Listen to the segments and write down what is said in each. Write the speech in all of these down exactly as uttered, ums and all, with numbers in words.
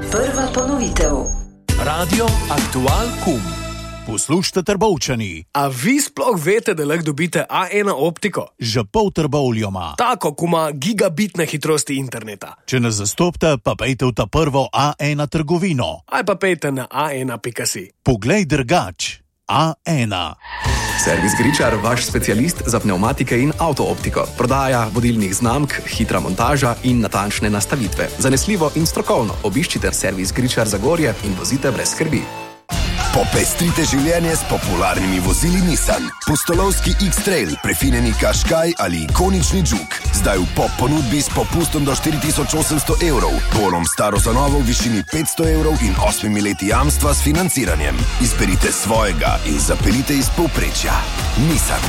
Prva ponovitev. Radio Aktual Kum. Poslušajte, Trbovčani. A vi sploh veste, da lahko dobite A ena optiko? Že pol Trbovljo ima. Tako, ko ima gigabitne hitrosti interneta. Če nas zastopite, pa pejte v ta prvo A ena trgovino. Ali pa pejte na a ena pika si. Poglej drugač. A ena. Servis Gričar, vaš specialist za pneumatike in avtooptiko. Prodaja vodilnih znamk, hitra montaža in natančne nastavitve. Zanesljivo in strokovno obiščite servis Gričar Zagorje in vozite brez skrbi. Popestrite življenje s popularnimi vozili Nissan. Pustolovski X-Trail, prefinjeni Qashqai ali ikonični Juke. Zdaj v pop ponudbi s popustom do štiri tisoč osemsto evrov. Polom staro za novo v višini petsto evrov in osmimi leti jamstva s financiranjem. Izberite svojega in zapeljite iz povprečja. Nissan.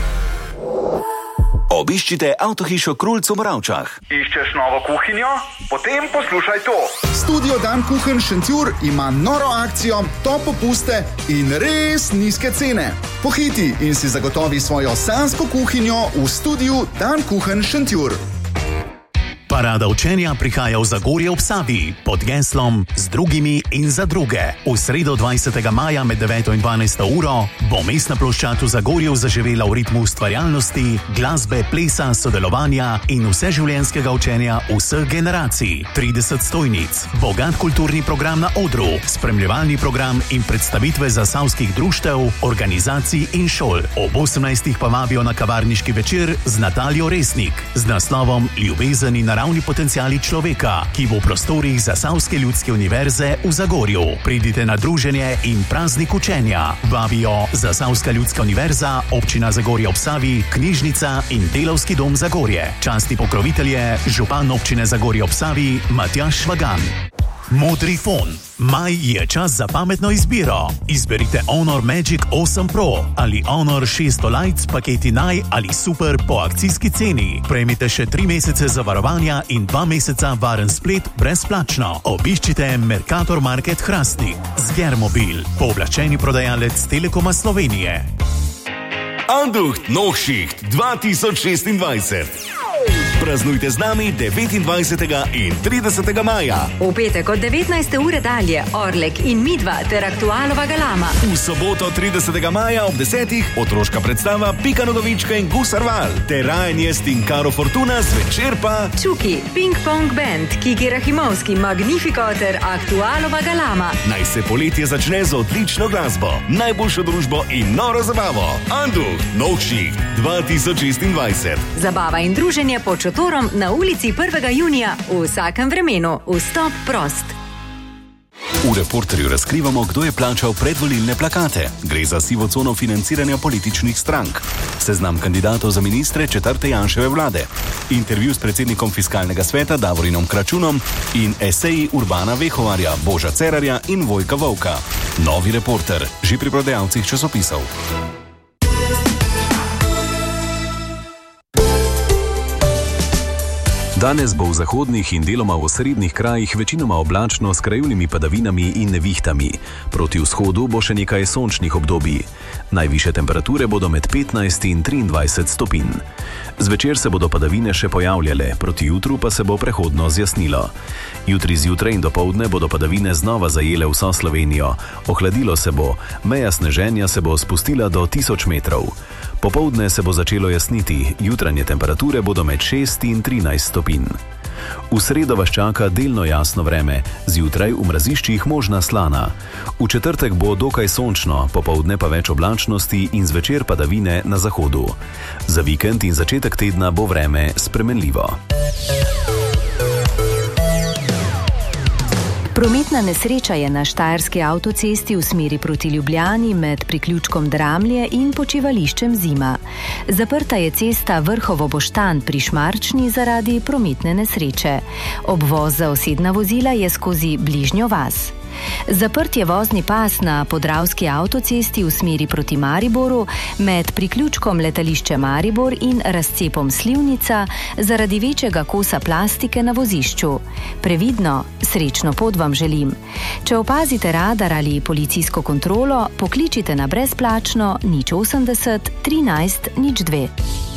Obiščite avtohišo Krulc v Moravčah. Iščeš novo kuhinjo? Potem poslušaj to. Studio Dan Kuchen Šentjur ima noro akcijo, top popuste in res nizke cene. Pohiti in si zagotovi svojo sanjsko kuhinjo v studiu Dan Kuchen Šentjur. Parada učenja prihaja v Zagorje ob Savi pod geslom Z drugimi in za druge. V sredo dvajsetega maja med deveto in dvanajsto uro bo mestna ploščad v Zagorju zaživela v ritmu ustvarjalnosti, glasbe, plesa, sodelovanja in vseživljenjskega učenja vseh generacij. trideset stojnic, bogat kulturni program na odru, spremljevalni program in predstavitve zasavskih društev, organizacij in šol. Ob osemnajstih pa vabijo na kavarniški večer z Nataljo Resnik z naslovom Ljubezen in naravni potenciali človeka, ki bo v prostorih Zasavske ljudske univerze v Zagorju. Pridite na druženje in praznik učenja. Vabijo Zasavska ljudska univerza, občina Zagorje ob Savi, knjižnica in Delavski dom Zagorje. Častni pokrovitelj je župan občine Zagorje ob Savi Matjaž Švagan. Modri fon. Maj je čas za pametno izbiro. Izberite Honor Magic osem Pro ali Honor šeststo Lite s paketi Naj ali Super po akcijski ceni. Prejmite še tri mesece zavarovanja in dva meseca varen splet brezplačno. Obiščite Mercator Market Hrastnik z Germobil, pooblaščeni prodajalec Telekoma Slovenije. Anducht Novšicht dva tisoč šestindvajset. Praznujte z nami devetindvajsetega in tridesetega maja. V petek od devetnajste ure dalje Orlek in Midva ter Aktualova galama. V soboto tridesetega maja ob desetih otroška predstava Pika Nogavička in Gusar Val. Ter Ryan Jest in Karo Fortuna zvečer pa Čuki, Ping Pong Band, Kiki Rahimovski, Magnifico ter Aktualova galama. Naj se poletje začne z odlično glasbo, najboljšo družbo in noro zabavo. Anducht Novšicht dva tisoč šestindvajset. Zabava in druženje pod šotorom na ulici prvega junija v vsakem vremenu. Vstop prost. V Reporterju razkrivamo, kdo je plačal predvolilne plakate. Gre za sivo cono financiranja političnih strank. Seznam kandidatov za ministre četrte Janševe vlade. Intervju s predsednikom fiskalnega sveta Davorinom Kračunom in eseji Urbana Vehovarja, Boža Cerarja in Vojka Volka. Novi Reporter, že pri prodajalcih časopisov. Danes bo v zahodnih in deloma v osrednjih krajih večinoma oblačno s krajevnimi padavinami in nevihtami. Proti vzhodu bo še nekaj sončnih obdobij. Najvišje temperature bodo med petnajst in triindvajset stopinj. Zvečer se bodo padavine še pojavljale, proti jutru pa se bo prehodno zjasnilo. Jutri zjutraj in dopoldne bodo padavine znova zajele vso Slovenijo. Ohladilo se bo, meja sneženja se bo spustila do tisoč metrov. Popoldne se bo začelo jasniti, jutranje temperature bodo med šest in trinajst stopinj. V sredo vas čaka delno jasno vreme, zjutraj v mraziščih možna slana. V četrtek bo dokaj sončno, popoldne pa več oblačnosti in zvečer padavine na zahodu. Za vikend in začetek tedna bo vreme spremenljivo. Prometna nesreča je na štajerski avtocesti v smeri proti Ljubljani med priključkom Dramlje in počivališčem Zima. Zaprta je cesta Vrhovo-Boštanj pri Šmarčni zaradi prometne nesreče. Obvoz za osebna vozila je skozi bližnjo vas. Zaprt je vozni pas na podravski avtocesti v smeri proti Mariboru med priključkom letališče Maribor in razcepom Slivnica zaradi večjega kosa plastike na vozišču. Previdno, srečno pot vam želim. Če opazite radar ali policijsko kontrolo, pokličite na brezplačno nič osemdeset trinajst nič dve.